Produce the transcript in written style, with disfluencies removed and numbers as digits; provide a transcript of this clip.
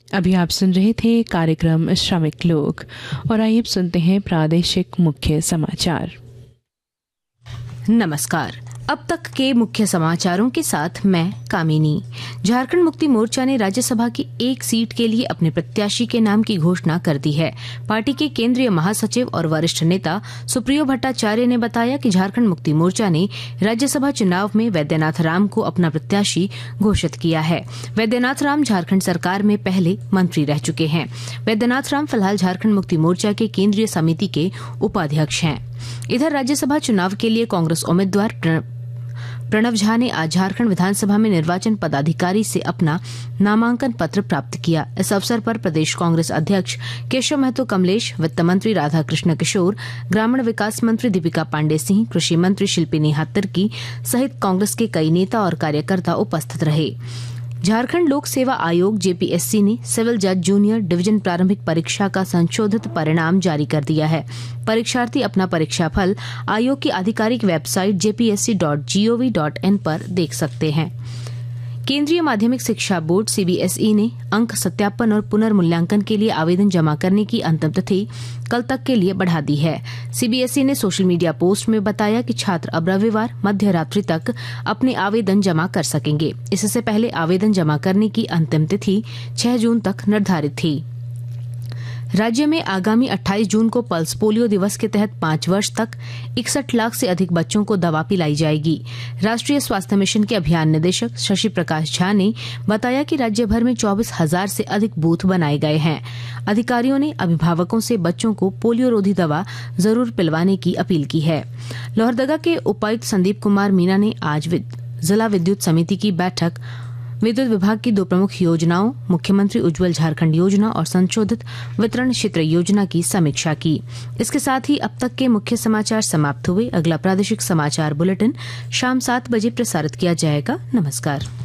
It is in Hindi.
अभी आप सुन रहे थे कार्यक्रम श्रमिक लोग और आइए अब सुनते हैं प्रादेशिक मुख्य समाचार। नमस्कार। अब तक के मुख्य समाचारों के साथ मैं कामिनी। झारखंड मुक्ति मोर्चा ने राज्यसभा की एक सीट के लिए अपने प्रत्याशी के नाम की घोषणा कर दी है। पार्टी के केंद्रीय महासचिव और वरिष्ठ नेता सुप्रियो भट्टाचार्य ने बताया कि झारखंड मुक्ति मोर्चा ने राज्यसभा चुनाव में वैद्यनाथ राम को अपना प्रत्याशी घोषित किया है। वैद्यनाथ राम झारखंड सरकार में पहले मंत्री रह चुके हैं। वैद्यनाथ राम फिलहाल झारखंड मुक्ति मोर्चा के केंद्रीय समिति के उपाध्यक्ष हैं। इधर राज्यसभा चुनाव के लिए कांग्रेस उम्मीदवार प्रणव झा ने आज झारखंड विधानसभा में निर्वाचन पदाधिकारी से अपना नामांकन पत्र प्राप्त किया। इस अवसर पर प्रदेश कांग्रेस अध्यक्ष केशव महतो कमलेश, वित्त मंत्री राधा कृष्ण किशोर, ग्रामीण विकास मंत्री दीपिका पांडे सिंह, कृषि मंत्री शिल्पी हात्तरकी सहित कांग्रेस के कई नेता और कार्यकर्ता उपस्थित रहे। झारखंड लोक सेवा आयोग जेपीएससी ने सिविल जज जूनियर डिवीजन प्रारंभिक परीक्षा का संशोधित परिणाम जारी कर दिया है। परीक्षार्थी अपना परीक्षा फल आयोग की आधिकारिक वेबसाइट jpsc.gov.in पर देख सकते हैं। केंद्रीय माध्यमिक शिक्षा बोर्ड सीबीएसई ने अंक सत्यापन और पुनर्मूल्यांकन के लिए आवेदन जमा करने की अंतिम तिथि कल तक के लिए बढ़ा दी है। सीबीएसई ने सोशल मीडिया पोस्ट में बताया कि छात्र अब रविवार मध्य रात्रि तक अपने आवेदन जमा कर सकेंगे। इससे पहले आवेदन जमा करने की अंतिम तिथि 6 जून तक निर्धारित थी। राज्य में आगामी 28 जून को पल्स पोलियो दिवस के तहत 5 वर्ष तक 61 लाख से अधिक बच्चों को दवा पिलाई जाएगी। राष्ट्रीय स्वास्थ्य मिशन के अभियान निदेशक शशि प्रकाश झा ने बताया कि राज्य भर में 24,000 से अधिक बूथ बनाए गए हैं। अधिकारियों ने अभिभावकों से बच्चों को पोलियो रोधी दवा जरूर पिलवाने की अपील की है। लोहरदगा के उपायुक्त संदीप कुमार मीना ने आज जिला विद्युत समिति की बैठक विद्युत विभाग की 2 प्रमुख योजनाओं मुख्यमंत्री उज्ज्वल झारखंड योजना और संशोधित वितरण क्षेत्र योजना की समीक्षा की। इसके साथ ही अब तक के मुख्य समाचार समाप्त हुए। अगला प्रादेशिक समाचार बुलेटिन शाम 7 बजे प्रसारित किया जाएगा। नमस्कार।